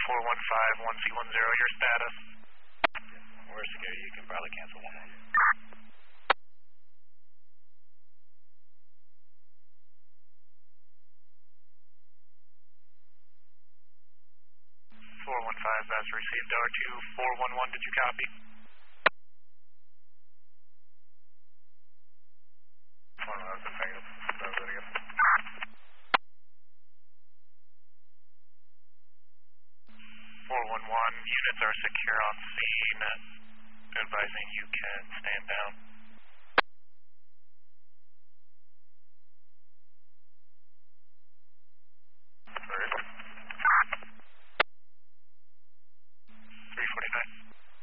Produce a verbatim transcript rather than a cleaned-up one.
four one five, one C one zero, your status? We're security, you can probably cancel that. four one five, that's received. R two four one one, did you copy? Oh, no, that's a thing. That was it again. four one one, units are secure on scene, advising you can stand down.